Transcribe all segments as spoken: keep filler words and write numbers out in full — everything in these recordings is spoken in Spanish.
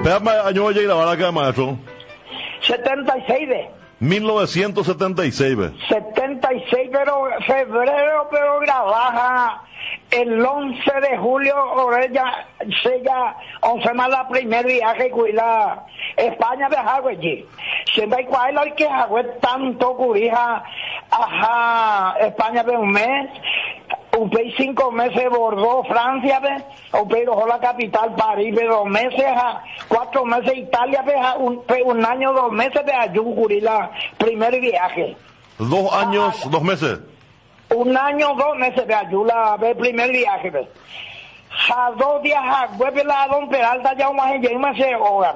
Espérame, año voy a grabar acá, maestro. setenta y seis de. mil novecientos setenta y seis, ve. setenta y seis, pero febrero, pero grabaja el once de julio, Orella, sella, once más la primer viaje, cuida España de Hawái. Siempre hay cual hay que Hawái tanto curija, ajá, España de un mes, un país cinco meses Bordeaux, Francia, ve, un país la capital París, de dos meses, a, cuatro meses Italia, ve, a, un, un año, dos meses de ayun curila, primer viaje. Dos años, ah, dos meses. Un año, dos meses de ayuda, el primer viaje. ¿Ve? A dos días, a vuelve la don Peralta, ya un año, y más se hoga.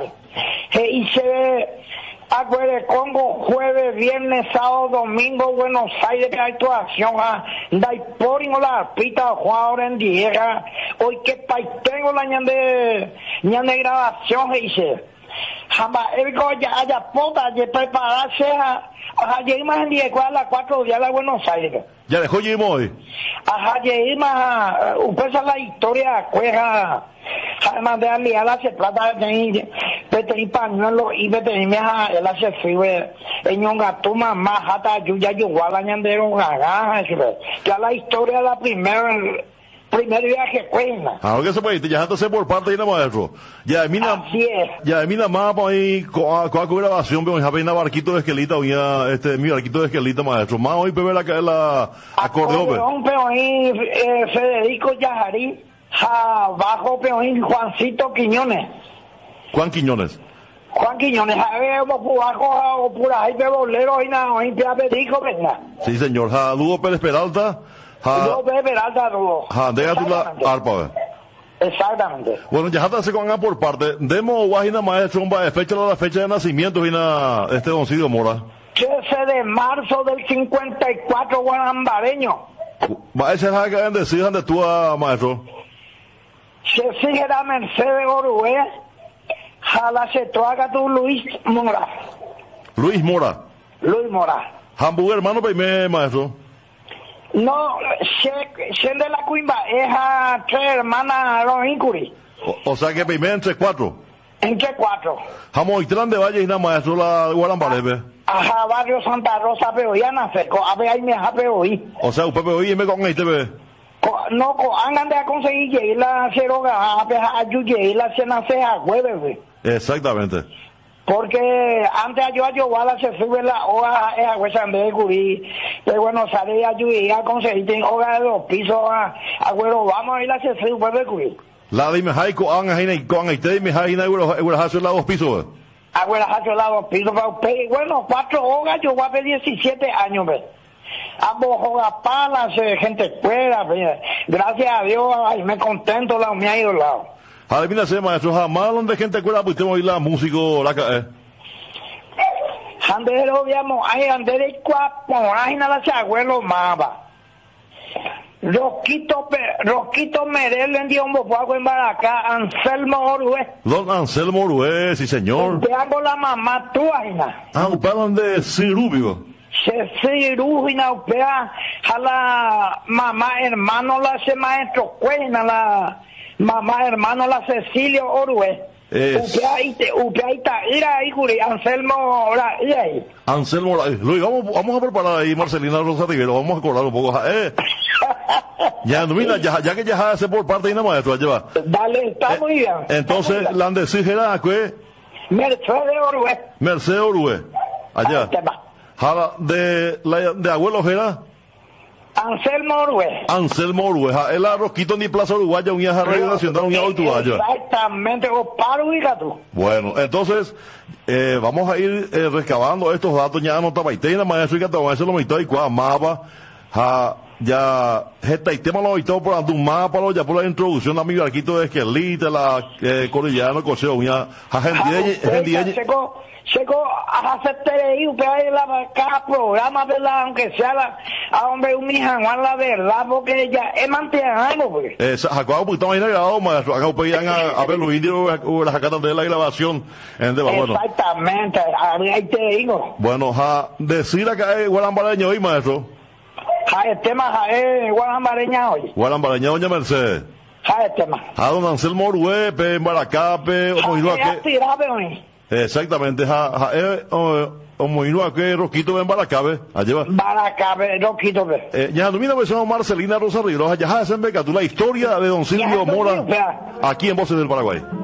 Y se acuerde Congo, jueves, viernes, sábado, domingo, Buenos Aires, que hay actuación, dai por la pita, Juan en Diega, hoy que país tengo la ñande, ñande grabación, y se. Jamba, el ya haya poca, de prepararse a, a llegar en Diega, a las cuatro días de Buenos Aires. Ya dejó Jim hoy. Ajá, Yeima, usted sabe la historia, cueja, además de aliada se trata de tener pañuelo y de tener a él se fue en un gato mamá, hasta yuya yuguala ñandero gaga, ya la historia de la primera, primer viaje cuena. Ahora que se puede, ya entonces por parte de la maestro. Ya, mira, así es. Ya, mira, más para ahí, con la grabación, pero ya ven barquito de esquelita, oía, este, mi barquito de esquelita, maestro. Más hoy, pero la, la acordeón. Acordeón, pero ahí, eh, Federico Yajarí, abajo, pero ahí, Juancito Quiñones. Juan Quiñones. Juan Quiñones, a ver, bajo, o por ahí, de bolero, y nada, ahí, Federico, venga. Sí, señor. Ja, Lugo Pérez Peralta. Ja, Yo Pérez Peralta, Lugo. Ja, deja tu la arpa, ve. Exactamente. Bueno, ya está se con por parte. Demo guajina maestro, de fecha la fecha de nacimiento, vina este don Silvio Mora. trece de marzo del cincuenta y cuatro, guarambareño. Maestro, ¿sabes qué decir donde tú, maestro? Se sigue la Mercedes Orué, jala se toaga tu Luis Mora. Luis Mora. Luis Mora. Hamburger, hermano, primero, maestro. No, se, se de la cuimba, es a tres hermanas los Incuri. O, o sea que primero entre cuatro. ¿En qué cuatro? Jamo y Trán de Valle y nada maestro la Guarambarebe. Ajá, barrio Santa Rosa, pero ya no sé, a ver ahí me hace oír. O sea, usted me oí y me con ahí te ve. No, andan de a conseguir llegar la ceroga, a ver, a llegar la cena sea jueves, güey. Exactamente. Porque antes yo a Yowala se sube la hoja esa huesa de curí, pero bueno, sale a Yuyá a conseguir hoja de dos pisos, a bueno, vamos a ir a se sube de curí. La de me hay con ahí con ahí te me hay na güero güero hace la dos pisos. A güero hace la dos pisos, bueno, cuatro hojas yo voy a pedir diecisiete años, ve. Ambos hojas palas, gente fuera, gracias a Dios, ay, me contento la me ha ido al lado. Adivina se maestro, jamás donde gente cuela pues tengo ahí la músico la eh. Andero viamo, ay andere kwa ay nada se abuelo maba. Rosquito Rosquito Merel en dio un poco en Baracá, Anselmo Orué. Don Anselmo Orué, sí señor. Te hago la mamá tú aina. Ah, un pan de Cirubio. Se cirugina upea a la mamá hermano la se maestro cuena la mamá hermano la Cecilio Orué. Upea ahí, Juri, Anselmo, ahora, y ahí. Anselmo, Luis, vamos, vamos a preparar ahí, Marcelina Rosa Rivero, vamos a acordar un poco. Eh. Ya, mira, ya, ya que ya hace por parte de una maestra, lleva. Dale, está muy bien. Entonces, la de Sigera, ¿qué? Mercedes Orué. Mercedes Orué, allá. Jala, de, la, de abuelo Ojera. Anselmo Orué. Anselmo Orué, el arroquito ni Plaza Uruguaya, un viaje Radio Nacional, un viaje Uruguaya. Exactamente, o paro y gato. Bueno, entonces, eh, vamos a ir eh, recabando estos datos, ya no estaba la maestro, y que te voy a hacer lo mitad y cuál mapa, ja, ya, este tema lo he visto por un mapa, ya por la introducción a mi barquito de esquelita, la eh, cordillera, coseo, ya, ja, gente, gente, Checo, a hacer ahí, usted hay la cada programa, ¿verdad? Aunque sea la, a hombre, un mijanguán, la verdad, porque ya es mantenerlo, pues. Eh, Jacobo, pues estamos ahí grabado, maestro, acá pues iban a, a ver los indios, o las sacadas de la grabación, en de, bueno. Exactamente, ahí te digo. Bueno, ja, decir acá es guarambareño hoy, maestro. Ja, el tema ja, es guarambareña hoy. Guarambareña, doña Mercedes. Ja este tema. A don Anselmo Orué, pe en Baracape, o moino Ja que. tirabe hoy. Exactamente, ja, ja, eh, o, o moino que Roquito en Baracabe, allá va. Baracabe, Roquito be. Eh, ya domina pues Marcelina Rosa Riroja, ya hacen beca, tú la historia de don Silvio Ya, Mora, Silvio, aquí en Voces del Paraguay.